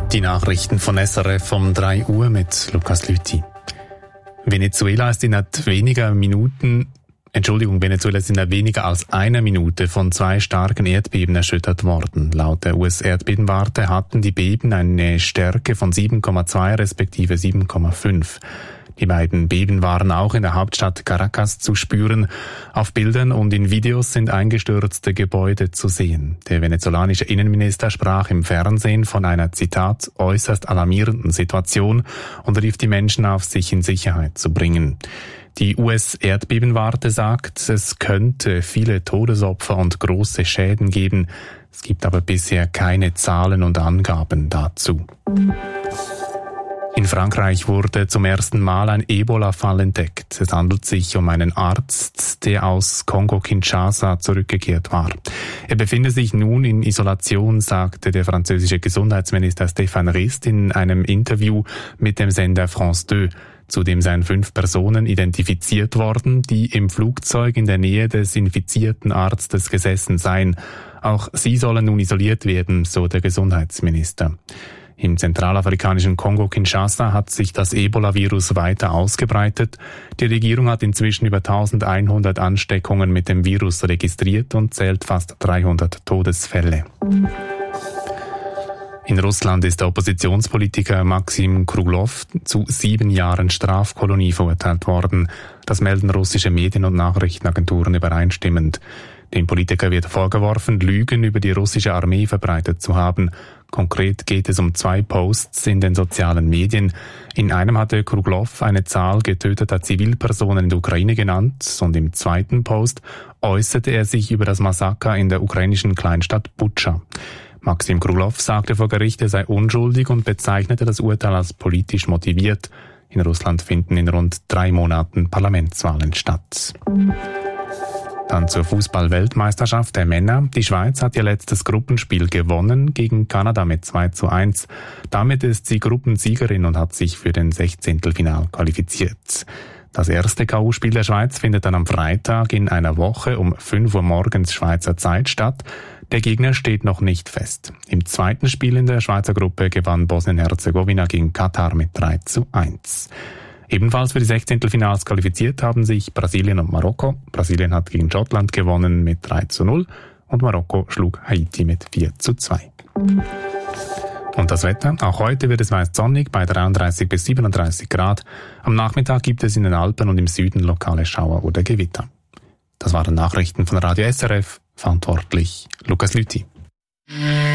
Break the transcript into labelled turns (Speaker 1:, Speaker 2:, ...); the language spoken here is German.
Speaker 1: Die Nachrichten von SRF um 3 Uhr mit Lukas Lüthi. Venezuela ist innerhalb weniger als einer Minute von 2 starken Erdbeben erschüttert worden. Laut der US-Erdbebenwarte hatten die Beben eine Stärke von 7,2 respektive 7,5. Die beiden Beben waren auch in der Hauptstadt Caracas zu spüren. Auf Bildern und in Videos sind eingestürzte Gebäude zu sehen. Der venezolanische Innenminister sprach im Fernsehen von einer, Zitat, äußerst alarmierenden Situation und rief die Menschen auf, sich in Sicherheit zu bringen. Die US-Erdbebenwarte sagt, es könnte viele Todesopfer und große Schäden geben. Es gibt aber bisher keine Zahlen und Angaben dazu. In Frankreich wurde zum ersten Mal ein Ebola-Fall entdeckt. Es handelt sich um einen Arzt, der aus Kongo-Kinshasa zurückgekehrt war. Er befinde sich nun in Isolation, sagte der französische Gesundheitsminister Stéphane Rist in einem Interview mit dem Sender France 2. Zudem seien 5 Personen identifiziert worden, die im Flugzeug in der Nähe des infizierten Arztes gesessen seien. Auch sie sollen nun isoliert werden, so der Gesundheitsminister. Im zentralafrikanischen Kongo-Kinshasa hat sich das Ebola-Virus weiter ausgebreitet. Die Regierung hat inzwischen über 1100 Ansteckungen mit dem Virus registriert und zählt fast 300 Todesfälle. In Russland ist der Oppositionspolitiker Maxim Kruglow zu 7 Jahren Strafkolonie verurteilt worden. Das melden russische Medien- und Nachrichtenagenturen übereinstimmend. Dem Politiker wird vorgeworfen, Lügen über die russische Armee verbreitet zu haben. Konkret geht es um 2 Posts in den sozialen Medien. In einem hatte Kruglow eine Zahl getöteter Zivilpersonen in der Ukraine genannt und im zweiten Post äußerte er sich über das Massaker in der ukrainischen Kleinstadt Butscha. Maxim Kruglow sagte vor Gericht, er sei unschuldig und bezeichnete das Urteil als politisch motiviert. In Russland finden in rund 3 Monaten Parlamentswahlen statt. Dann zur Fußball-Weltmeisterschaft der Männer. Die Schweiz hat ihr letztes Gruppenspiel gewonnen gegen Kanada mit 2:1. Damit ist sie Gruppensiegerin und hat sich für den 16. qualifiziert. Das erste K.O.-Spiel der Schweiz findet dann am Freitag in einer Woche um 5 Uhr morgens Schweizer Zeit statt. Der Gegner steht noch nicht fest. Im zweiten Spiel in der Schweizer Gruppe gewann Bosnien-Herzegowina gegen Katar mit 3:1. Ebenfalls für die 16. qualifiziert haben sich Brasilien und Marokko. Brasilien hat gegen Schottland gewonnen mit 3:0 und Marokko schlug Haiti mit 4:2. Und das Wetter? Auch heute wird es meist sonnig bei 33 bis 37 Grad. Am Nachmittag gibt es in den Alpen und im Süden lokale Schauer oder Gewitter. Das waren Nachrichten von Radio SRF. Verantwortlich Lukas Lüthi.